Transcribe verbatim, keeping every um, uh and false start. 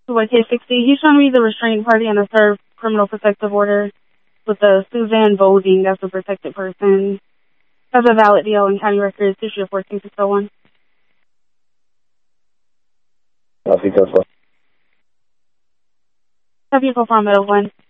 to a K sixty. He's trying to be the restraint party and a serve criminal protective order with the Suzanne Bolding as the protected person. Has a valid deal in county records, issue of fourteen six oh one. Así que eso. Have you go from one.